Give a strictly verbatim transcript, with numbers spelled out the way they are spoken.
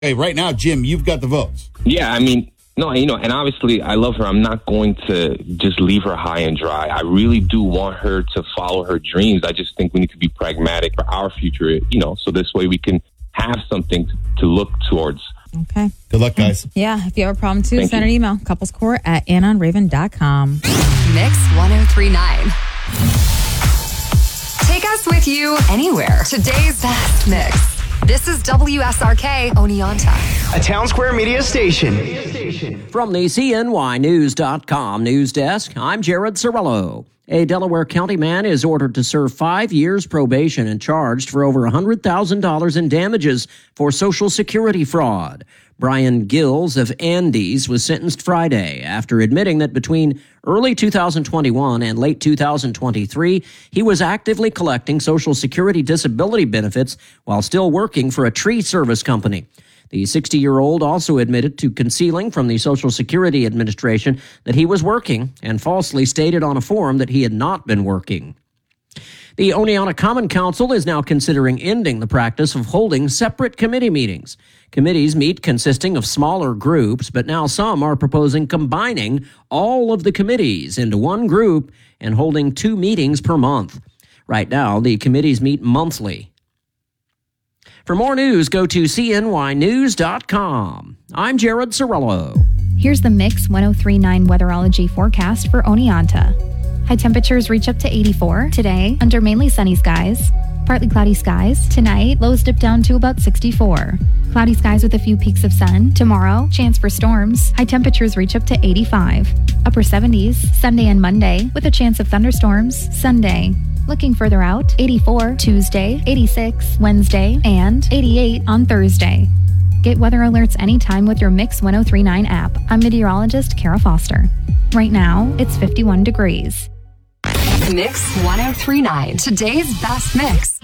Hey, right now, Jim, you've got the votes. Yeah, I mean, no, you know, and obviously I love her. I'm not going to just leave her high and dry. I really do want her to follow her dreams. I just think we need to be pragmatic for our future, you know, so this way we can have something to look towards. Okay. Good luck, guys. Yeah, if you have a problem, too, Thank send you. an email. couplescourt at anon raven dot com. Mix ten thirty-nine. Take us with you anywhere. Today's best mix. This is W S R K Oneonta, a Town Square Media station. From the C N Y News dot com news desk, I'm Jared Cirillo. A Delaware County man is ordered to serve five years probation and charged for over one hundred thousand dollars in damages for Social Security fraud. Brian Gills of Andes was sentenced Friday after admitting that between early two thousand twenty-one and late two thousand twenty-three, he was actively collecting Social Security disability benefits while still working for a tree service company. The sixty-year-old also admitted to concealing from the Social Security Administration that he was working and falsely stated on a form that he had not been working. The Oneonta Common Council is now considering ending the practice of holding separate committee meetings. Committees meet consisting of smaller groups, but now some are proposing combining all of the committees into one group and holding two meetings per month. Right now, the committees meet monthly. For more news, go to C N Y News dot com. I'm Jared Cirillo. Here's the Mix ten thirty-nine weatherology forecast for Oneonta. High temperatures reach up to eighty-four today under mainly sunny skies. Partly cloudy skies. Tonight, lows dip down to about sixty-four. Cloudy skies with a few peaks of sun. Tomorrow, chance for storms. High temperatures reach up to eighty-five. Upper seventies, Sunday and Monday, with a chance of thunderstorms. Sunday. Looking further out, eighty-four Tuesday, eighty-six Wednesday, and eighty-eight on Thursday. Get weather alerts anytime with your Mix ten thirty-nine app. I'm meteorologist Kara Foster. Right now, it's fifty-one degrees. Mix ten thirty-nine. Today's best mix.